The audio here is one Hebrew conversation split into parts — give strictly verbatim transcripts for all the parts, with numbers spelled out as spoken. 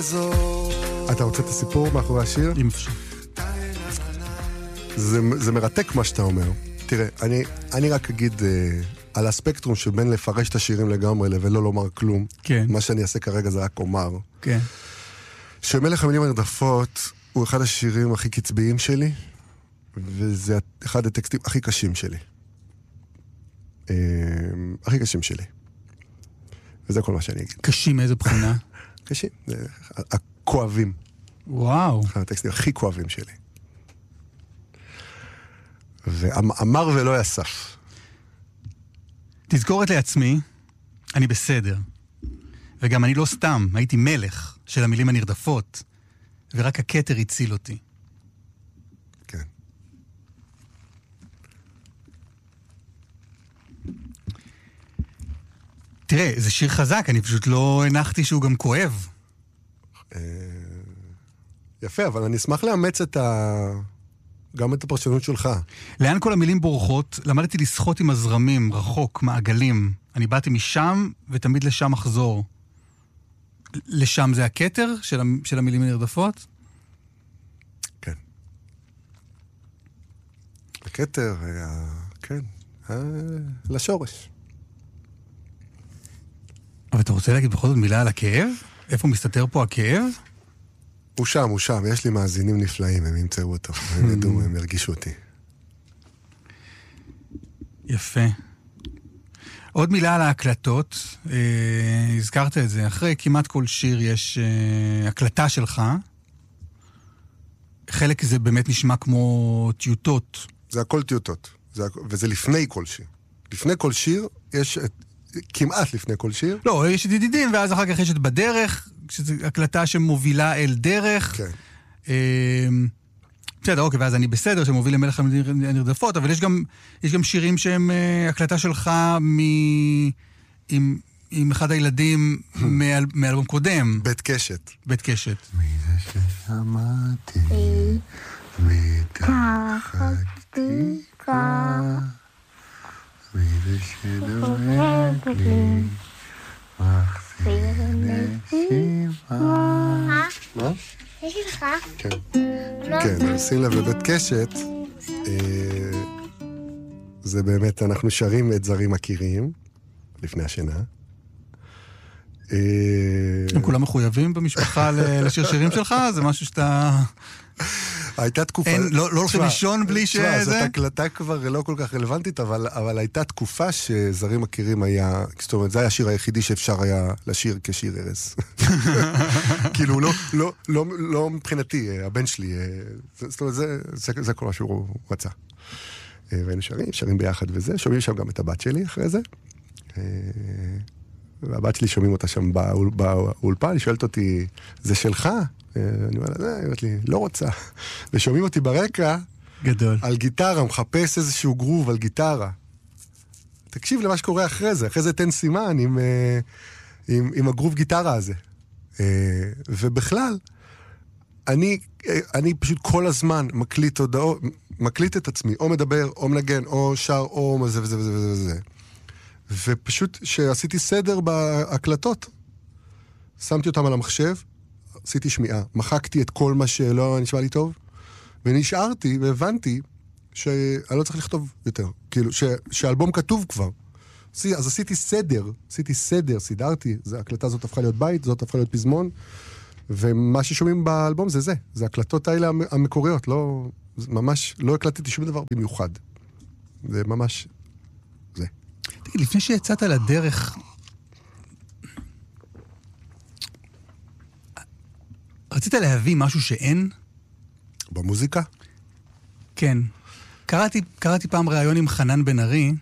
אתה רוצה את הסיפור מאחורי השיר? אם אפשר. זה, זה מרתק מה שאתה אומר. תראה, אני, אני רק אגיד אה, על הספקטרום שבין לפרש את השירים לגמרי ולא לומר כלום. כן. מה שאני אעשה כרגע זה רק אומר. כן. שמלך המילים הנרדפות הוא אחד השירים הכי קצביים שלי, וזה אחד הטקסטים הכי קשים שלי. אה, הכי קשים שלי. וזה כל מה שאני אגיד. קשים מאיזה בחינה? קשים. הכואבים. וואו. אחד הטקסטים הכי כואבים שלי. ואמר ולא יסף. תזכורת לעצמי, אני בסדר. וגם אני לא סתם, הייתי מלך של המילים הנרדפות, ורק הכתר הציל אותי. כן. תראה, זה שיר חזק, אני פשוט לא הנחתי שהוא גם כואב. יפה, אבל אני אשמח לאמץ את ה... גם את הפרשנות שלך. לאן כל המילים בורחות? למדתי לשחות עם הזרמים, רחוק, מעגלים. אני באתי משם ותמיד לשם אחזור. לשם זה הכתר של, של המילים הנרדפות? כן. הכתר, היה... כן, היה... לשורש. אבל אתה רוצה להגיד בכל זאת מילה על הכאב? איפה מסתתר פה הכאב? הוא שם, הוא שם. יש לי מאזינים נפלאים, הם ימצאו אותו. הם ידעו, הם ירגישו אותי. יפה. עוד מילה על ההקלטות. אה, הזכרת את זה. אחרי כמעט כל שיר יש אה, הקלטה שלך. חלק זה באמת נשמע כמו טיוטות. זה הכל טיוטות. זה, וזה לפני כל שיר. לפני כל שיר יש... כמעט לפני כל שיר. לא, יש את ידידים, ואז אחר כך יש את בדרך, שזו הקלטה שמובילה אל דרך. כן. אה, בסדר, אוקיי, ואז אני בסדר, שמוביל למלך הנרדפות, אבל יש גם, יש גם שירים שהם אה, הקלטה שלך מ... עם, עם אחד הילדים מאל, מאלבום קודם. בית קשת. בית קשת. מי זה ששמעתי מתחת תקרה מי זה שדואג לי מחזיר נשימה. מה? יש לך? כן. כן, שים לב, בבית קשת זה באמת, אנחנו שרים את זרים מכירים לפני השינה. הם כולם מחויבים במשפחה לשיר שירים שלך? זה משהו שאתה... הייתה תקופה... אין, לא, לא הולכים לישון בלי שזה? זאת הקלטה כבר לא כל כך רלוונטית, אבל, אבל הייתה תקופה שזרים מכירים היה... זאת אומרת, זה היה השיר היחידי שאפשר היה לשיר כשיר ערס. כאילו, לא, לא, לא, לא מבחינתי, הבן שלי, זאת אומרת, זה, זה, זה כל מה שהוא רצה. והיינו שרים, שרים ביחד וזה, שומעים שם גם את הבת שלי אחרי זה. והבת שלי שומעים אותה שם באולפן, היא שואלת אותי, זה שלך? אני אומר לה, היא אומרת לי, לא רוצה. ושומעים אותי ברקע, גדול. על גיטרה, מחפש איזשהו גרוב על גיטרה. תקשיב למה שקורה אחרי זה, אחרי זה תן סימן עם, עם, עם הגרוב גיטרה הזה. ובכלל, אני, אני פשוט כל הזמן מקליט הודעות, מקליט את עצמי, או מדבר, או מנגן, או שר, או זה וזה וזה וזה וזה. ופשוט שעשיתי סדר בהקלטות, שמתי אותם על המחשב, עשיתי שמיעה, מחקתי את כל מה שלא נשמע לי טוב, ונשארתי והבנתי שאני לא צריך לכתוב יותר. כאילו, ש, שהאלבום כתוב כבר. אז עשיתי סדר, עשיתי סדר, סידרתי, ההקלטה הזאת הפכה להיות בית, זאת הפכה להיות פזמון, ומה ששומעים באלבום זה זה, זה הקלטות האלה המקוריות, לא, ממש, לא הקלטתי שום דבר במיוחד. זה ממש זה. תגיד, לפני שיצאת לדרך, רצית להביא משהו שאין? במוזיקה? כן. קראתי, קראתי פעם ראיון עם חנן בן ארי,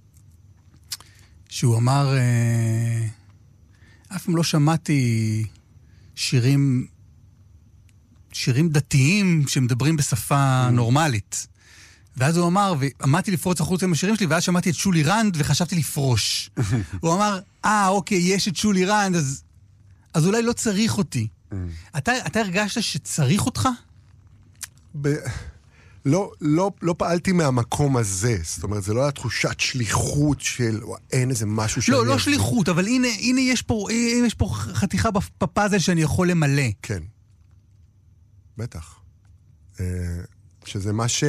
שהוא אמר, אה, אף פעם לא שמעתי שירים, שירים דתיים שמדברים בשפה נורמלית. ואז הוא אמר, ועמדתי לפרוץ החוץ עם השירים שלי, ואז שמעתי את שולי רנד וחשבתי לפרוש. הוא אמר, אה, אוקיי, יש את שולי רנד, אז, אז אולי לא צריך אותי. אתה, אתה הרגשת שצריך אותך? ב... לא, לא, לא פעלתי מהמקום הזה, זאת אומרת, זה לא היה תחושת שליחות של, אין איזה משהו שאני... לא, לא שליחות, אבל הנה, הנה יש פה, יש פה חתיכה בפאזל שאני יכול למלא. כן. בטח. שזה מה ש...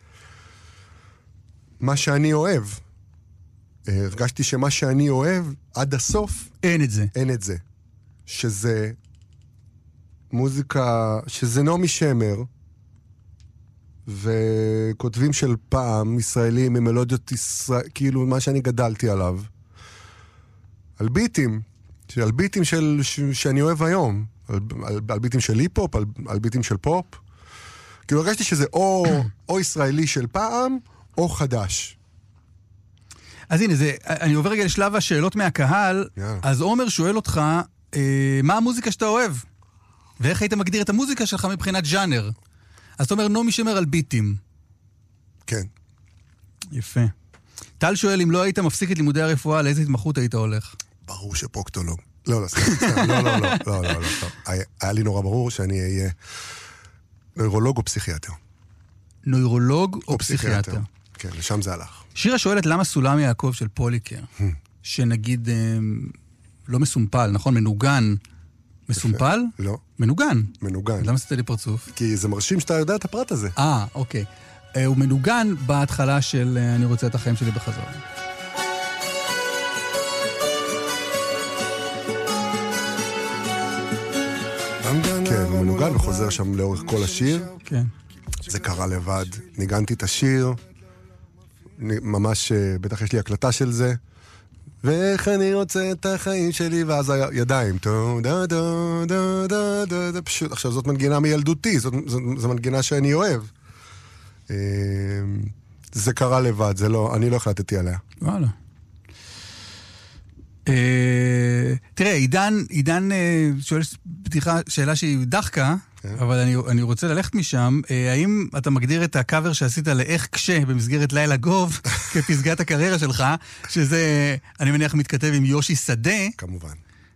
מה שאני אוהב. הרגשתי שמה שאני אוהב, עד הסוף... אין את זה. אין את זה. שזה מוזיקה, שזה נעמי שמר, וכותבים של פעם, ישראלים, עם מלודיות ישראל, כאילו מה שאני גדלתי עליו. על ביטים, על ביטים של, ש, שאני אוהב היום. על, על, על ביטים של היפ-הופ, על, על ביטים של פופ. כאילו הרגשתי שזה או, או ישראלי של פעם, או חדש. אז הנה, זה, אני עובר רגע לשלב השאלות מהקהל, yeah. אז עומר שואל אותך, אה, מה המוזיקה שאתה אוהב? ואיך היית מגדיר את המוזיקה שלך מבחינת ז'אנר? אז אתה אומר, נעמי שמר על ביטים. כן. יפה. טל שואל, אם לא היית מפסיק את לימודי הרפואה, לאיזה התמחות היית הולך? ברור שפרוקטולוג. לא, לא, לא, לא, לא, לא, לא, לא. היה לי נורא ברור שאני אהיה נוירולוג או פסיכיאטר. נוירולוג או פסיכיאטר. כן, לשם זה הלך. שירה שואלת, למה סולם יעקב של פוליקר, שנגיד לא מסומפל, נכון? מנוגן. מסומפל? לא. מנוגן. מנוגן. למה עשית לי פרצוף? כי זה מרשים שאתה יודע את הפרט הזה. אה, אוקיי. הוא מנוגן בהתחלה של אני רוצה את החיים שלי בחזרה. כן, הוא מנוגן וחוזר שם לאורך כל השיר. כן. זה קרה לבד. ניגנתי את השיר, ממש, בטח יש לי הקלטה של זה. ואיך אני רוצה את החיים שלי, ואז הידיים. פשוט, עכשיו זאת מנגינה מילדותי, זו מנגינה שאני אוהב. זה קרה לבד, זה לא, אני לא החלטתי עליה. וואלה. תראה, עידן, עידן שואל פתיחה, שאלה שהיא דחקה, אבל אני, אני רוצה ללכת משם. האם אתה מגדיר את הקאבר שעשית לאיך קשה במסגרת לילה גוב כפסגת הקריירה שלך, שזה, אני מניח, מתכתב עם יושי שדה? כמובן.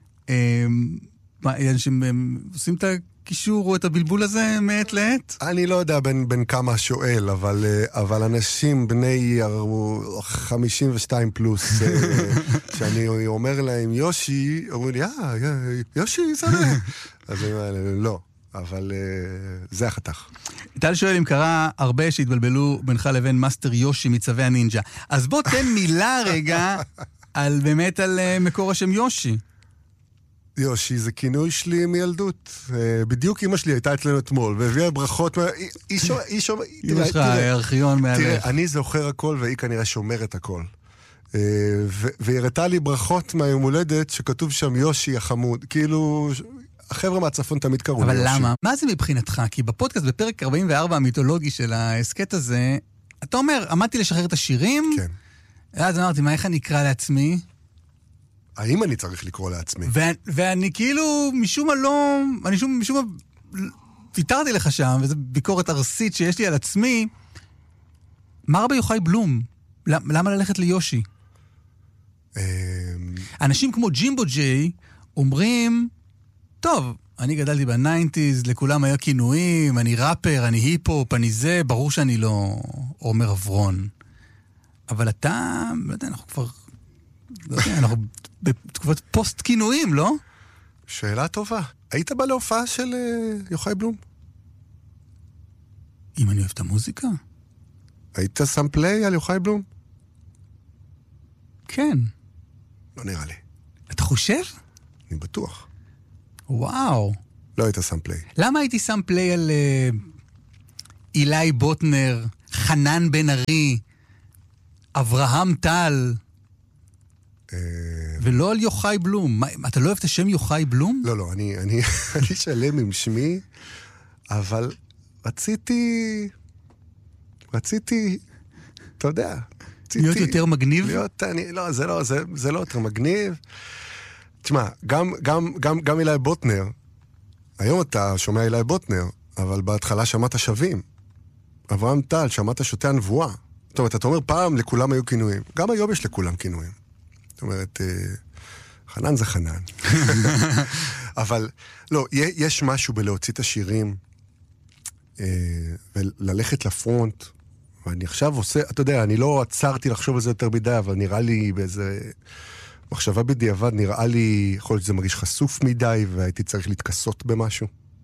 אנשים עושים את הקישור או את הבלבול הזה מעת לעת? אני לא יודע בין, בין כמה שואל, אבל, אבל אנשים בני חמישים ושתיים פלוס, שאני אומר להם, יושי, אומרים לי, אה, יושי, שדה. אז אני אומר, לא. אבל uh, זה החתך. טל שואל אם קרה הרבה שהתבלבלו בינך לבין מאסטר יושי מצווי הנינג'ה. אז בוא תן מילה רגע על באמת על uh, מקור השם יושי. יושי זה כינוי שלי מילדות. Uh, בדיוק אמא שלי הייתה אצלנו אתמול, והביאה ברכות... אמא שלך ארכיון מעלך. תראה, אני זוכר הכל והיא כנראה שומרת הכל. Uh, והיא הראתה לי ברכות מהיום הולדת שכתוב שם יושי החמוד. כאילו... החבר'ה מהצפון תמיד קראו. אבל למה? מה זה מבחינתך? כי בפודקאסט, בפרק ארבעים וארבע המיתולוגי של העסקת הזה, אתה אומר, עמדתי לשחרר את השירים, כן. אז אמרתי, מה, איך אני אקרא לעצמי? האם אני צריך לקרוא לעצמי? ואני כאילו, משום מה לא, אני שום, משום מה, ויתרתי לך שם, וזו ביקורת ארסית שיש לי על עצמי, מה רבי יוחאי בלום? למה ללכת ליושי? אנשים כמו ג'ימבו ג'יי אומרים, טוב, אני גדלתי בניינטיז, לכולם היה כינויים, אני ראפר, אני היפ-הופ, אני זה, ברור שאני לא עומר אברון. אבל אתה, לא יודע, אנחנו כבר, לא יודע, אנחנו בתקופת פוסט כינויים, לא? שאלה טובה. היית בא להופעה של uh, יוחאי בלום? אם אני אוהב את המוזיקה? היית שם פליי על יוחאי בלום? כן. לא נראה לי. אתה חושב? אני בטוח. וואו. לא היית שם פליי. למה הייתי שם פליי על uh, אילי בוטנר, חנן בן ארי, אברהם טל, uh... ולא על יוחאי בלום? מה, אתה לא אוהב את השם יוחאי בלום? לא, לא, אני, אני, אני שלם עם שמי, אבל רציתי, רציתי, אתה יודע, רציתי... להיות יותר מגניב? להיות, אני, לא, זה לא, זה, זה לא יותר מגניב. תשמע, גם, גם, גם, גם אילי בוטנר, היום אתה שומע אילי בוטנר, אבל בהתחלה שמעת שווים. אברהם טל, שמעת שותי הנבואה. זאת אומרת, אתה אומר, פעם לכולם היו כינויים. גם היום יש לכולם כינויים. זאת אומרת, חנן זה חנן. אבל, לא, יש משהו בלהוציא את השירים. וללכת לפרונט, ואני עכשיו עושה, אתה יודע, אני לא עצרתי לחשוב על זה יותר מדי, אבל נראה לי באיזה מחשבה בדיעבד, נראה לי, יכול להיות שזה מרגיש חשוף מדי, והייתי צריך להתכסות במשהו.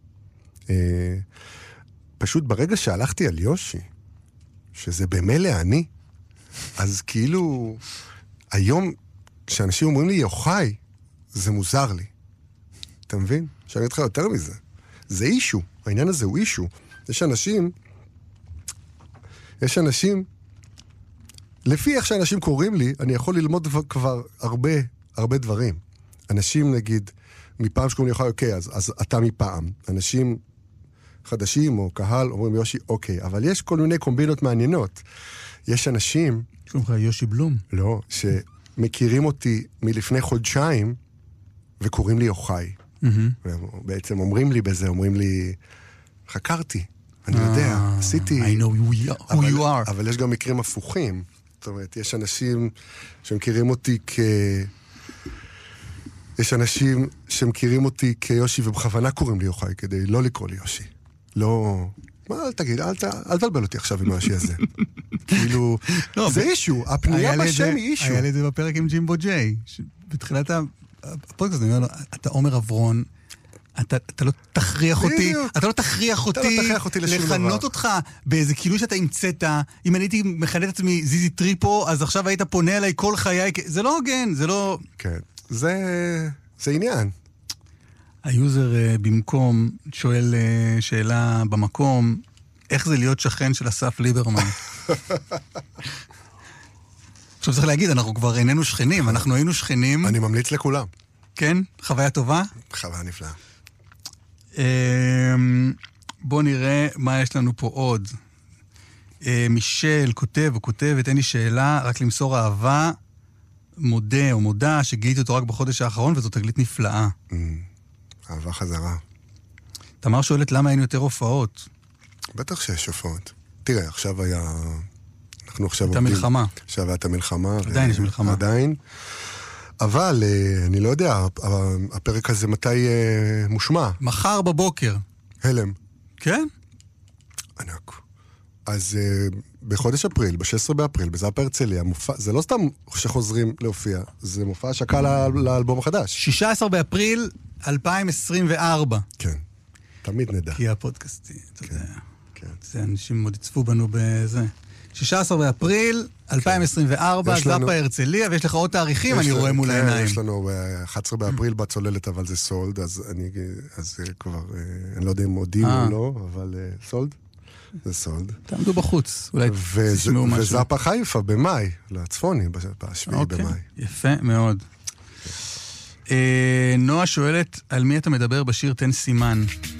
פשוט ברגע שהלכתי על יושי, שזה במילא אני, אז כאילו, היום, כשאנשים אומרים לי יוחאי, זה מוזר לי. אתה מבין? שאני אגיד לך יותר מזה. זה אישו, העניין הזה הוא אישו. יש אנשים, יש אנשים, לפי איך שאנשים קוראים לי, אני יכול ללמוד כבר הרבה, הרבה דברים. אנשים, נגיד, מפעם שקוראים לי יוחאי, אוקיי, אז, אז אתה מפעם. אנשים חדשים או קהל אומרים יושי, אוקיי, אבל יש כל מיני קומבינות מעניינות. יש אנשים... קוראים לך יושי בלום? לא, שמכירים אותי מלפני חודשיים, וקוראים לי יוחאי. בעצם אומרים לי בזה, אומרים לי, חקרתי, אני יודע, עשיתי... I know who you are. אבל יש גם מקרים הפוכים. זאת אומרת, יש אנשים שמכירים אותי כ... יש אנשים שמכירים אותי כיושי, ובכוונה קוראים לי יוחאי, כדי לא לקרוא לי יושי. לא... מה, אל תגיד, אל תבלבל אותי עכשיו עם היושי הזה. כאילו, זה אישו, הפנייה בשם היא אישו. היה לי את זה בפרק עם ג'ימבו ג'יי, בתחילת הפודקאסט, אני אומר לו, אתה עומר אברון, אתה, אתה לא תכריח אותי, אתה לא תכריח אותי, לחנות אותך באיזה כאילו שאתה המצאת, אם אני הייתי מכנה את עצמי זיזי טריפו, אז עכשיו היית פונה אליי כל חיי, זה לא הוגן, זה לא... כן, זה, זה עניין. היוזר במקום שואל שאלה במקום, איך זה להיות שכן של אסף ליברמן? עכשיו צריך להגיד, אנחנו כבר איננו שכנים, אנחנו היינו שכנים. אני ממליץ לכולם. כן? חוויה טובה? חוויה נפלאה. בוא נראה מה יש לנו פה עוד. מישל כותב או כותבת, אין לי שאלה, רק למסור אהבה, מודה או מודה, שגיליתי אותו רק בחודש האחרון, וזו תגלית נפלאה. אהבה חזרה. תמר שואלת למה אין יותר הופעות. בטח שיש הופעות. תראה, עכשיו היה... אנחנו עכשיו הייתה מלחמה. עכשיו הייתה מלחמה. עדיין יש מלחמה. עדיין. אבל אני לא יודע, הפרק הזה מתי מושמע. מחר בבוקר. הלם. כן? ענק. אז בחודש אפריל, ב-שישה עשר באפריל, בזאפה הרצליה, זה לא סתם שחוזרים להופיע, זה מופע השקה לאלבום החדש. שישה עשר באפריל אלפיים עשרים וארבע. כן, תמיד נדע. כי הפודקאסטי, אתה יודע. זה אנשים מאוד יצפו בנו בזה. שישה עשר באפריל אלפיים עשרים וארבע, זאפה הרצליה, ויש לך עוד תאריכים, אני רואה מול העיניים. יש לנו ב-אחד עשר באפריל בצוללת, אבל זה סולד, אז אני כבר, אני לא יודע אם מודיעים או לא, אבל סולד. זה סולד. תעמדו בחוץ, אולי תשמעו משהו. וזאפה חיפה במאי, לצפוני, בשביעי במאי. יפה מאוד. נועה שואלת, על מי אתה מדבר בשיר תן סימן?